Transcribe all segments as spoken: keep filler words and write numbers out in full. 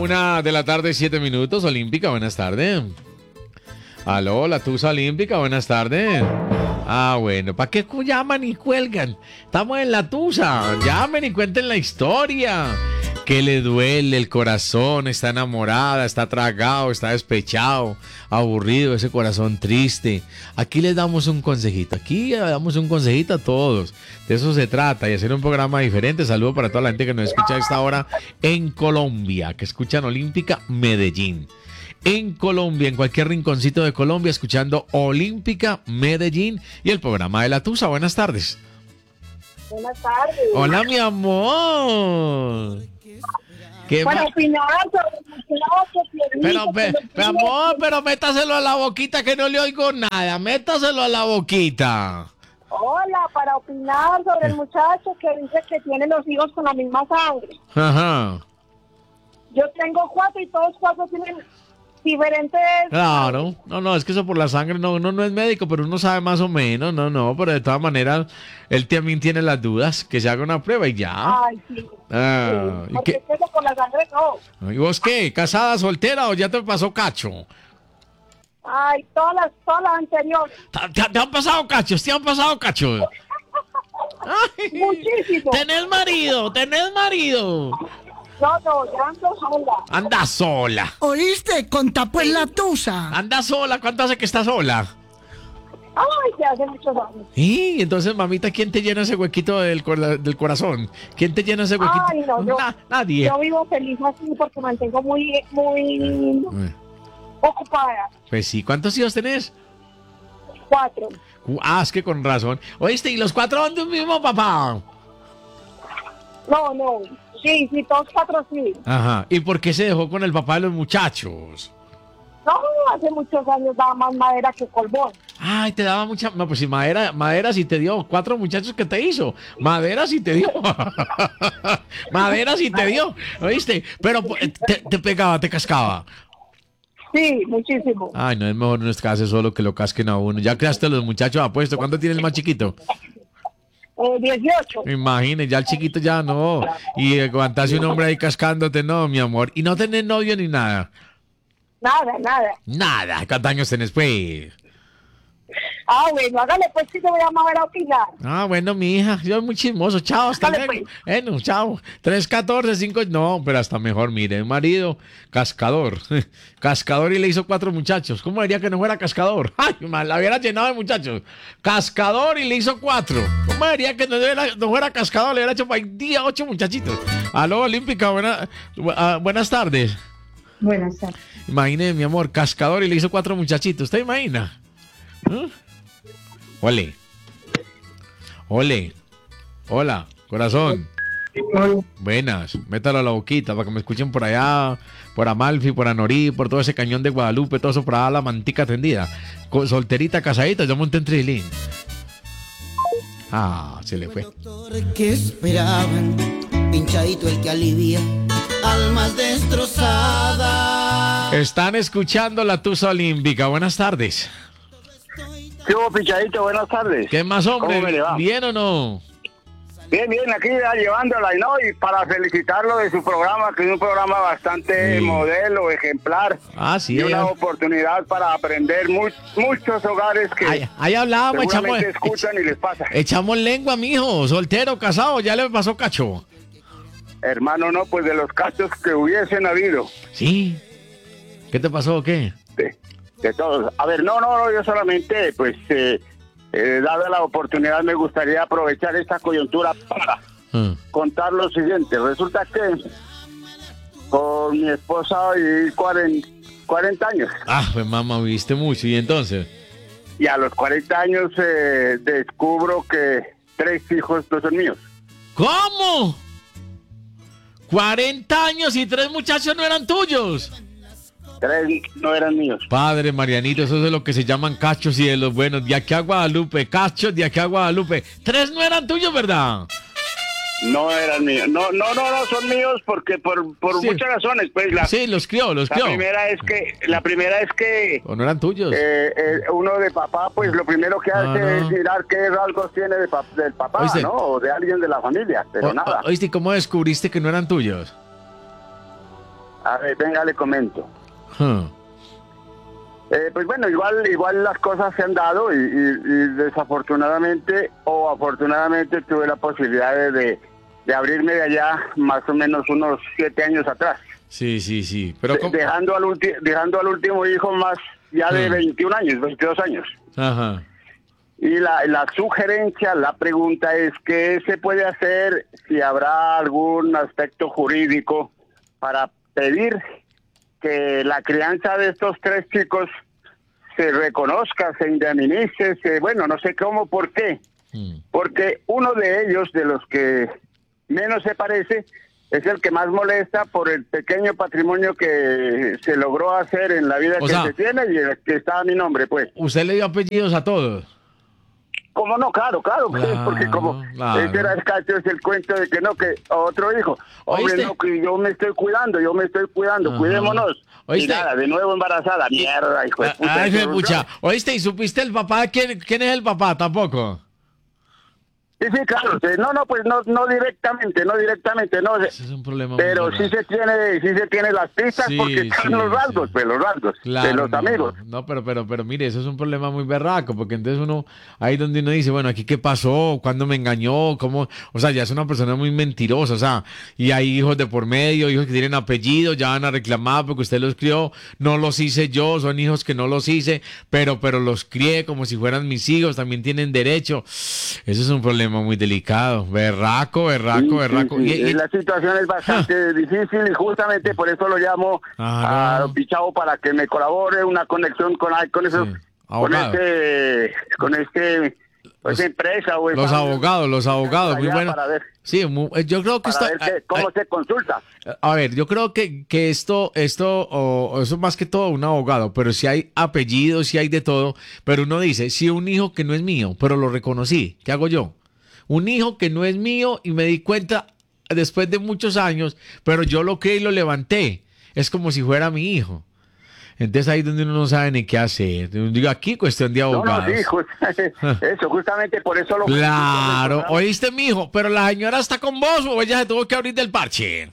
una de la tarde, siete minutos. Olímpica, buenas tardes. Aló, la Tusa Olímpica, buenas tardes. Ah, bueno, ¿para qué llaman y cuelgan? Estamos en la Tusa. Llamen y cuenten la historia. ¿Qué le duele el corazón? Está enamorada, está tragado, está despechado, aburrido, ese corazón triste. Aquí les damos un consejito. Aquí le damos un consejito a todos. De eso se trata y hacer un programa diferente. Saludo para toda la gente que nos escucha a esta hora en Colombia, que escuchan Olímpica Medellín. En Colombia, en cualquier rinconcito de Colombia, escuchando Olímpica Medellín y el programa de la Tusa. Buenas tardes. Buenas tardes. Hola, mi amor. ¿Qué Para más? opinar sobre el Pero, pe, pe, amor, pero métaselo a la boquita que no le oigo nada. Métaselo a la boquita. Hola, para opinar sobre el muchacho que dice que tiene los hijos con la misma sangre. Ajá. Yo tengo cuatro y todos cuatro tienen diferentes... Claro. No, no, es que eso por la sangre, no, uno no es médico, pero uno sabe más o menos. No, no, pero de todas maneras, él también tiene las dudas. Que se haga una prueba y ya. Ay, sí. Ah, Sí, ¿y porque qué? es que eso por la sangre no. ¿Y vos qué? ¿Casada, soltera o ya te pasó cacho? Ay, todas las, todas las anteriores. ¿Te, te- te han pasado cachos? ¿Te han pasado cachos? Ay, Muchísimo. ¿tenés marido? ¿Tenés marido? No, no, ya ando sola. Anda sola. ¿Oíste? Contá pues la Tusa. Anda sola. ¿Cuánto hace que está sola? Ay, ya hace muchos años. Y entonces, mamita, ¿quién te llena ese huequito del, cor- del corazón? ¿Quién te llena ese huequito? Ay, no, yo, Na- nadie. yo vivo feliz así porque mantengo muy, muy Eh, ocupada. Pues sí, ¿cuántos hijos tenés? Cuatro. Uh, Ah, es que con razón. Oíste, ¿y los cuatro son de un mismo papá? No, no. Sí, sí, todos cuatro sí. Ajá. ¿Y por qué se dejó con el papá de los muchachos? No, hace muchos años daba más madera que colbón. Ay, te daba mucha... No, pues si madera, madera sí te dio. Cuatro muchachos que te hizo. Madera sí te dio. Madera sí te dio. ¿Oíste? Pero eh, te, te pegaba, te cascaba. Sí, muchísimo. Ay, no es mejor no es que hace solo que lo casquen a uno. Ya creaste a los muchachos apuesto. ¿Cuánto tiene el más chiquito? Eh, dieciocho. Imagínate, ya el chiquito ya no. Y aguantase un hombre ahí cascándote, no, mi amor. Y no tenés novio ni nada. Nada, nada. Nada. ¿Cuántos años tenés, pues? Ah, bueno, hágale pues que te voy a llamar a opinar. Ah, bueno, mi hija, yo muy chismoso. Chao, hasta Dale, luego. pues. Bueno, chao. tres catorce, cinco. No, pero hasta mejor, mire, el marido, cascador. Cascador y le hizo cuatro muchachos. ¿Cómo diría que no fuera cascador? Ay, mal, la hubiera llenado de muchachos. Cascador y le hizo cuatro. ¿Cómo diría que no, era- no fuera cascador? Le hubiera hecho para el día ocho muchachitos. Aló, Olímpica, buena- bu- ah, buenas tardes. Buenas tardes. Imagine, mi amor, cascador y le hizo cuatro muchachitos. ¿Usted imagina? ¿Eh? Ole. Ole. Hola, corazón. Buenas. Métalo a la boquita para que me escuchen por allá, por Amalfi, por Anorí, por todo ese cañón de Guadalupe, todo eso por allá, la mantica tendida. Co- Solterita, casadita, yo monté en trilín. Ah, se le fue. Doctor que esperaban, pinchadito el que alivia almas destrozadas. Están escuchando la Tusa Olímpica. Buenas tardes. ¿Qué hubo, pichadito? Buenas tardes. ¿Qué más, hombre? ¿Cómo me le va? ¿Bien o no? Bien, bien, aquí ya llevándola, y no, y para felicitarlo de su programa, que es un programa bastante Sí. modelo, ejemplar, Ah, sí. y Ahí, una oportunidad para aprender mu- muchos hogares que ahí- ahí hablábamos, echamos, seguramente escuchan y les pasa. echamos lengua, mijo. Soltero, casado, ya le pasó cacho. Hermano, no, pues de los cachos que hubiesen habido, ¿Sí? ¿Qué te pasó o qué? de, de todos. A ver, no, no, no, yo solamente, pues, eh, eh, dada la oportunidad, me gustaría aprovechar esta coyuntura para Ah. contar lo siguiente. Resulta que con mi esposa viví cuarenta, cuarenta años, Ah, pues mamá, viste mucho. ¿Y entonces? y a los cuarenta años eh, descubro que tres hijos no son míos. ¿Cómo? cuarenta años y tres muchachos no eran tuyos. Tres no eran míos. Padre Marianito, eso es de lo que se llaman cachos y de los buenos. De aquí a Guadalupe, cachos de aquí a Guadalupe. Tres no eran tuyos, ¿verdad? No eran míos. No, no, no, no son míos porque por, por Sí. muchas razones. Pues la, Sí, los crió, los la crió. primera es que, la primera es que ¿O no eran tuyos? eh, eh, uno de papá, pues lo primero que hace Ah, no. es mirar qué rasgos tiene de pap- del papá, Oíste. ¿no? O de alguien de la familia, pero O- nada. o- ¿Oíste cómo descubriste que no eran tuyos? A ver, venga, le comento. Huh. Eh, pues bueno, igual igual las cosas se han dado y, y- y desafortunadamente o afortunadamente tuve la posibilidad de, de, de abrirme de allá más o menos unos siete años atrás. Sí, sí, sí. Pero De- ¿cómo? dejando, al ulti- dejando al último hijo más ya de Hmm. veintiún años, veintidós años. Ajá. Y la, la sugerencia, la pregunta es qué se puede hacer, si habrá algún aspecto jurídico para pedir que la crianza de estos tres chicos se reconozca, se indemnice, se, bueno, no sé cómo, por qué. Mm. Porque uno de ellos, de los que menos se parece, es el que más molesta por el pequeño patrimonio que se logró hacer en la vida O que sea- se tiene y el que está a mi nombre, pues. ¿Usted le dio apellidos a todos? ¿Cómo no? Claro, claro, pues, Claro, porque como claro. ese era el cacho, es el cuento de que no, que otro hijo, hombre, ¿Oíste? no, que yo me estoy cuidando, yo me estoy cuidando, Ajá. cuidémonos. ¿Oíste? Y nada, de nuevo embarazada, mierda, hijo de puta. Ay, eso- pucha. ¿Oíste? ¿Y supiste el papá? ¿Quién, quién es el papá? Tampoco. Sí, sí, claro, sí, no, no, pues no, no directamente, no directamente, no, Ese es un problema. pero muy sí grave. se tiene, sí se tiene las pistas Sí, porque están sí, los rasgos, sí. pues los rasgos Claro, de los no, amigos. No, no, pero, pero, pero mire, eso es un problema muy berraco, porque entonces uno, ahí donde uno dice, bueno, aquí qué pasó, cuándo me engañó, cómo, o sea, ya es una persona muy mentirosa, o sea, y hay hijos de por medio, hijos que tienen apellido, ya van a reclamar porque usted los crió, no los hice yo, son hijos que no los hice, pero, pero los crié como si fueran mis hijos, también tienen derecho. Eso es un problema muy delicado, berraco, berraco, Sí, sí, berraco. sí, Y- y- La situación es bastante difícil y justamente por eso lo llamo Ah, a no. Don Pichao para que me colabore una conexión con con esos, Sí, con abogado. este, con este, con Los- esa empresa o Los esa- abogados, los abogados, muy allá bueno. para ver, Sí, mu- eh, yo creo que para esto, ver qué- cómo a, se consulta. a ver, yo creo que, que esto, esto, o, o eso más que todo un abogado, pero si hay apellidos, si hay de todo, pero uno dice, si un hijo que no es mío, pero lo reconocí, ¿qué hago yo? Un hijo que no es mío y me di cuenta después de muchos años, pero yo lo creí y lo levanté. Es como si fuera mi hijo. Entonces ahí es donde uno no sabe ni qué hacer. Digo, aquí cuestión de No, abogados. no, sí, just- eso, justamente por eso lo Claro, oíste, mijo, pero la señora está con vos o ella se tuvo que abrir del parche.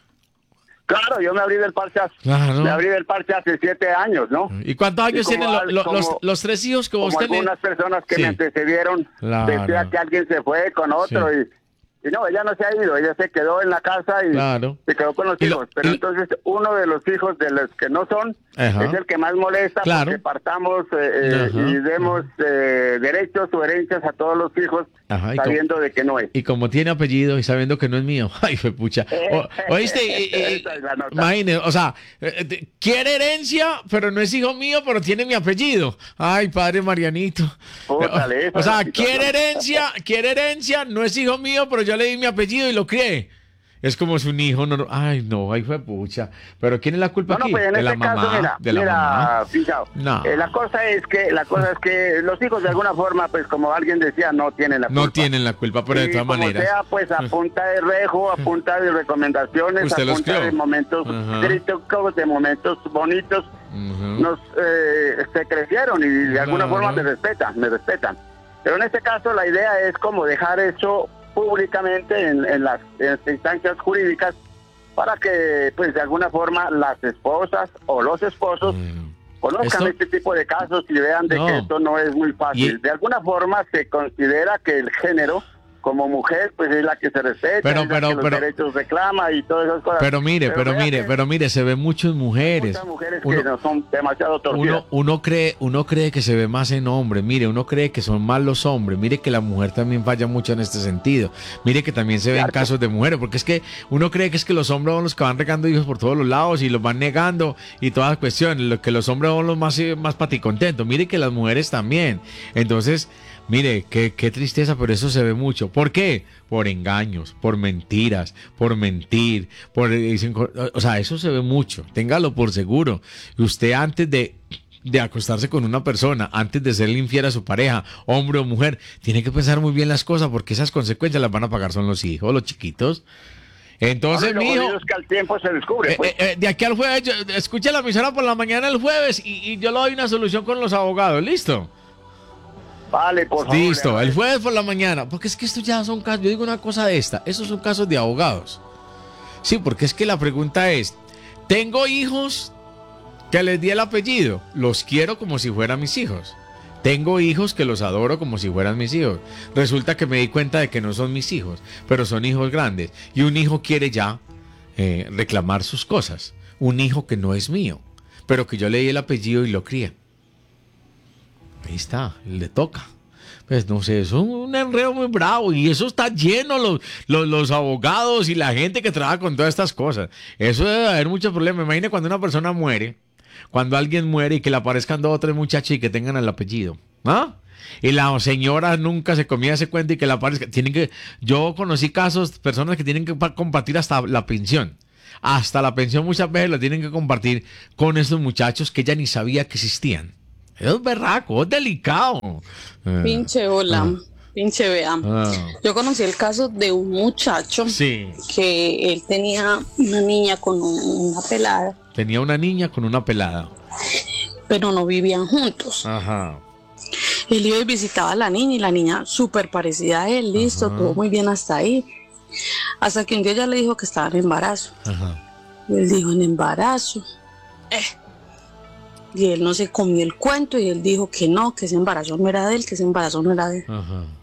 Claro, yo me abrí del parche hace, Claro. me abrí del parche hace siete años, ¿no? ¿Y cuántos años Y como tienen lo- al- lo- como- los, los tres hijos que vos Como tenés? algunas personas que Sí. me antecedieron, Claro. decía que alguien se fue con otro Sí. y, y no, ella no se ha ido, ella se quedó en la casa y Claro. se quedó con los Y lo- hijos. Pero y- entonces uno de los hijos de los que no son Ajá. es el que más molesta Claro. porque partamos eh, eh, Ajá. y demos eh, derechos o herencias a todos los hijos Ajá, y sabiendo de que no es. Y como tiene apellido y sabiendo que no es mío. Ay, fue pucha. O- ¿Oíste? Y- y- y- Esa es la nota. imagine, o sea, eh, eh, quiere herencia, pero no es hijo mío, pero tiene mi apellido. Ay, padre Marianito. Pútale, esa O es sea, la situación. quiere herencia, quiere herencia, no es hijo mío, pero yo le di mi apellido y lo crié. Es como si un hijo no. Ay, no, ay, fue pucha. Pero ¿quién es la culpa No, no, aquí? pues en de este la mamá. caso, mira, de la mira, mamá. fijado, No. eh, la cosa es que, la cosa es que los hijos de alguna forma, pues como alguien decía, no tienen la culpa. No tienen la culpa, pero de Y todas como maneras. sea, pues a punta de rejo, a punta de recomendaciones, Usted a los punta crió. de momentos Ajá. críticos, de momentos bonitos, Ujú. nos eh, se crecieron y de alguna Claro. forma me respetan, me respetan. Pero en este caso la idea es como dejar eso públicamente en, en las, en las instancias jurídicas para que pues de alguna forma las esposas o los esposos Mm. conozcan Esto- este tipo de casos y vean de No. que esto no es muy fácil. Y- De alguna forma se considera que el género como mujer pues es la que se respeta, Pero- es la pero- que los pero- derechos reclama y todas esas cosas. Pero mire, pero, vea mire, que pero mire, se ven muchas mujeres. muchas mujeres Uno- que no son demasiado torcidas. Uno, uno cree, uno cree que se ve más en hombres, mire, uno cree que son más los hombres, mire que la mujer también falla mucho en este sentido, mire que también se ven Claro. casos de mujeres, porque es que uno cree que es que los hombres son los que van regando hijos por todos los lados y los van negando y todas las cuestiones, lo que los hombres son los más, eh, más paticontentos, mire que las mujeres también, entonces, mire, qué, qué tristeza, pero eso se ve mucho, ¿por qué? Por engaños, por mentiras, por mentir, por, eh, dicen co- o sea, eso se ve mucho, téngalo por seguro, y usted antes de de acostarse con una persona, antes de serle infiel a su pareja, hombre o mujer, tiene que pensar muy bien las cosas porque esas consecuencias las van a pagar son los hijos, los chiquitos. Entonces, Hombre, lo mijo, jodido es que al tiempo se descubre. eh, pues. eh, eh, de aquí al jueves, yo- escuche la emisora por la mañana el jueves y, y yo le doy una solución con los abogados, ¿listo? Vale, por favor. Listo, le el jueves por la mañana, porque es que esto ya son casos, yo digo una cosa de esta, estos son casos de abogados. Sí, porque es que la pregunta es, Tengo hijos que les di el apellido. Los quiero como si fueran mis hijos. Tengo hijos que los adoro como si fueran mis hijos. Resulta que me di cuenta de que no son mis hijos, pero son hijos grandes. Y un hijo quiere ya eh, reclamar sus cosas. Un hijo que no es mío, pero que yo le di el apellido y lo crié. Ahí está, le toca. Pues no sé, es un enredo muy bravo y eso está lleno los, los, los abogados y la gente que trabaja con todas estas cosas. Eso debe haber muchos problemas. Imagine cuando una persona muere, cuando alguien muere y que le aparezcan dos o tres muchachos y que tengan el apellido. ¿Ah? Y la señora nunca se comía ese cuento y que le aparezca. Tienen que, yo conocí casos, personas que tienen que compartir hasta la pensión. Hasta la pensión muchas veces la tienen que compartir con esos muchachos que ella ni sabía que existían. Es berraco, es delicado. Pinche hola, Ah. pinche vea. Ah. Yo conocí el caso de un muchacho Sí. que él tenía una niña con un- una pelada, Tenía una niña con una pelada. pero no vivían juntos. Ajá. Él iba y visitaba a la niña y la niña súper parecida a él, listo, Ajá. todo muy bien hasta ahí. Hasta que un día ella le dijo que estaba en embarazo. Ajá. Y él dijo, en embarazo. Eh. Y él no se comió el cuento y él dijo que no, que ese embarazo no era de él, que ese embarazo no era de él. Ajá.